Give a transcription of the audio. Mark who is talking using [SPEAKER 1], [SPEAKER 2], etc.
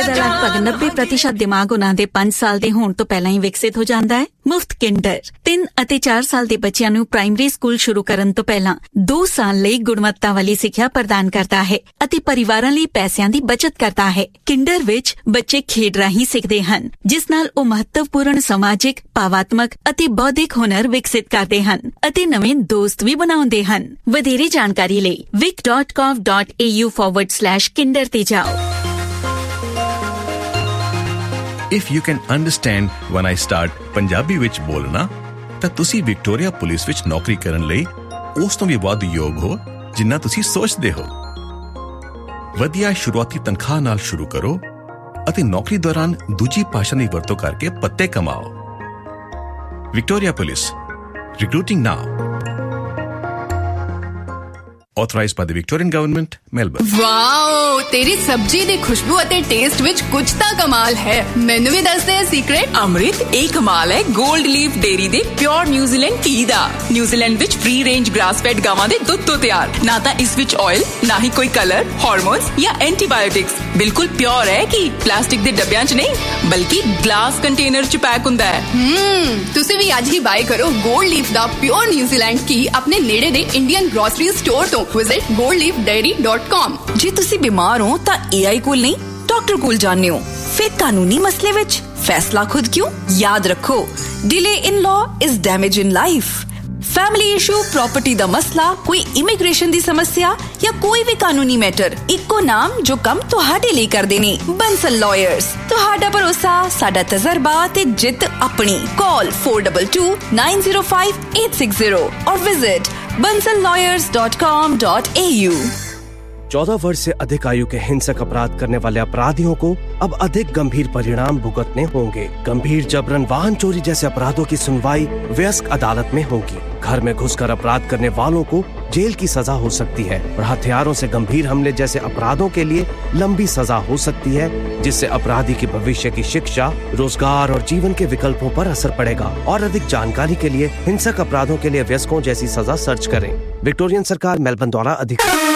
[SPEAKER 1] ਦਾ ਲਗਭਗ 90% ਦਿਮਾਗ ਉਹਨਾਂ ਦੇ 5 ਸਾਲ ਦੇ ਹੋਣ ਤੋਂ ਪਹਿਲਾਂ ਹੀ ਵਿਕਸਿਤ ਹੋ ਜਾਂਦਾ ਹੈ। ਮੁਫਤ ਕਿੰਡਰ 3 ਅਤੇ 4 ਸਾਲ ਦੇ ਬੱਚਿਆਂ ਨੂੰ ਪ੍ਰਾਇਮਰੀ ਸਕੂਲ ਸ਼ੁਰੂ ਕਰਨ ਤੋਂ ਪਹਿਲਾਂ 2 ਸਾਲ ਲਈ ਗੁਣਵੱਤਾ ਵਾਲੀ ਸਿੱਖਿਆ ਪ੍ਰਦਾਨ ਕਰਦਾ ਹੈ ਅਤੇ ਪਰਿਵਾਰਾਂ ਲਈ ਪੈਸਿਆਂ ਦੀ ਬਚਤ ਕਰਦਾ ਹੈ। ਕਿੰਡਰ ਵਿੱਚ ਬੱਚੇ ਖੇਡ ਰਾਹੀਂ ਸਿੱਖਦੇ ਹਨ, ਜਿਸ ਨਾਲ ਉਹ ਮਹੱਤਵਪੂਰਨ ਸਮਾਜਿਕ, ਭਾਵਾਤਮਕ ਅਤੇ ਬੌਧਿਕ ਹੁਨਰ ਵਿਕਸਿਤ ਕਰਦੇ ਹਨ ਅਤੇ ਨਵੇਂ ਦੋਸਤ ਵੀ ਬਣਾਉਂਦੇ ਹਨ। ਵਧੇਰੇ ਜਾਣਕਾਰੀ ਲਈ vic.gov.au/kinder ਤੇ ਜਾਓ।
[SPEAKER 2] If you can understand when I start Punjabi ਵਿੱਚ ਬੋਲਣਾ, ਤਾਂ ਤੁਸੀਂ ਵਿਕਟੋਰੀਆ ਪੁਲਿਸ ਵਿੱਚ ਨੌਕਰੀ ਕਰਨ ਲਈ ਉਸ ਤੋਂ ਵੀ ਵੱਧ ਯੋਗ ਹੋ ਜਿੰਨਾ ਤੁਸੀਂ ਸੋਚਦੇ ਹੋ। ਵਧੀਆ ਸ਼ੁਰੂਆਤੀ ਤਨਖਾਹ ਨਾਲ ਸ਼ੁਰੂ ਕਰੋ ਅਤੇ ਨੌਕਰੀ ਦੌਰਾਨ ਦੂਜੀ ਭਾਸ਼ਾ ਦੀ ਵਰਤੋਂ ਕਰਕੇ ਪੱਤੇ ਕਮਾਓ। Victoria police, recruiting now. Authorized by the Victorian Government, Melbourne.
[SPEAKER 3] Wow, ਤੇਰੀ ਸਬਜ਼ੀ ਦੀ ਖੁਸ਼ਬੂ ਅਤੇ ਟੇਸਟ ਵਿੱਚ ਕੁਝ ਤਾਂ ਕਮਾਲ ਹੈ। ਮੈਨੂੰ ਵੀ ਦੱਸ ਦੇ ਸੀਕ੍ਰੇਟ।
[SPEAKER 4] ਅੰਮ੍ਰਿਤ, ਇਹ ਕਮਾਲ ਹੈ ਗੋਲਡ ਲੀਫ ਡੇਅਰੀ ਦੇ ਪਿਓਰ ਨਿਊਜ਼ੀਲੈਂਡ ਘੀ ਦਾ। ਨਿਊਜ਼ੀਲੈਂਡ ਵਿੱਚ ਫ੍ਰੀ ਰੇਂਜ ਗ੍ਰਾਸ ਫੈਡ ਗਾਵਾਂ ਦੇ ਦੁੱਧ ਤੋਂ ਤਿਆਰ। ਨਾ ਤਾਂ ਇਸ ਵਿੱਚ ਆਇਲ, ਨਾ ਹੀ ਕੋਈ ਕਲਰ, ਹਾਰਮੋਨਸ ਜਾਂ ਐਂਟੀਬਾਇਓਟਿਕਸ। ਬਿਲਕੁਲ ਪਿਓਰ ਹੈ ਕਿ ਪਲਾਸਟਿਕ ਦੇ ਡੱਬਿਆਂ 'ਚ ਨਹੀਂ, ਬਲਕਿ ਗਲਾਸ ਕੰਟੇਨਰ 'ਚ ਪੈਕ ਹੁੰਦਾ ਹੈ।
[SPEAKER 3] ਤੁਸੀਂ ਵੀ ਅੱਜ ਹੀ ਬਾਏ ਕਰੋ ਗੋਲਡ ਲੀਫ ਦਾ ਪਿਓਰ ਨਿਊਜ਼ੀਲੈਂਡ ਘੀ ਆਪਣੇ ਨੇੜੇ ਦੇ ਇੰਡੀਅਨ ਗ੍ਰੋਸਰੀ ਸਟੋਰ ਤੋਂ। Visit goldleafdairy.com।
[SPEAKER 4] ਜੇ ਤੁਸੀਂ ਬਿਮਾਰ ਹੋ ਤਾਂ AI ਕੋਲ ਨਹੀਂ, ਡਾਕਟਰ ਕੋਲ ਜਾਂਦੇ ਹੋ। ਫਿਰ ਕਾਨੂੰਨੀ ਮਸਲੇ ਵਿੱਚ ਫੈਸਲਾ ਖੁਦ ਕਿਉਂ? ਯਾਦ ਰੱਖੋ, delay in law is damage in life। Family issue, property ਦਾ ਮਸਲਾ, ਕੋਈ ਇਮੀਗ੍ਰੇਸ਼ਨ ਦੀ ਸਮੱਸਿਆ ਜਾਂ ਕੋਈ ਵੀ ਕਾਨੂੰਨੀ ਮੈਟਰ, ਇੱਕੋ ਨਾਮ ਜੋ ਕੰਮ ਤੁਹਾਡੇ ਲਈ ਕਰਦੇ ਨੇ, ਬੰਸਲ ਲਾਇਰਸ। ਤੁਹਾਡਾ ਭਰੋਸਾ, ਸਾਡਾ ਤਜਰਬਾ ਤੇ ਜਿੱਤ ਆਪਣੀ। Call 422905-860 और visit bansallawyers.com.au।
[SPEAKER 5] 14 वर्ष से अधिक आयु के हिंसक अपराध करने वाले अपराधियों को अब अधिक गंभीर परिणाम भुगतने होंगे। गंभीर जबरन, वाहन चोरी जैसे अपराधों की सुनवाई वयस्क अदालत में होगी। घर में घुसकर अपराध करने वालों को जेल की सजा हो सकती है और हथियारों से गंभीर हमले जैसे अपराधों के लिए लंबी सजा हो सकती है, जिससे अपराधी की भविष्य की शिक्षा, रोजगार और जीवन के विकल्पों पर असर पड़ेगा। और अधिक जानकारी के लिए हिंसक अपराधों के लिए वयस्कों जैसी सजा सर्च करें। विक्टोरियन सरकार मेलबर्न द्वारा अधिकृत।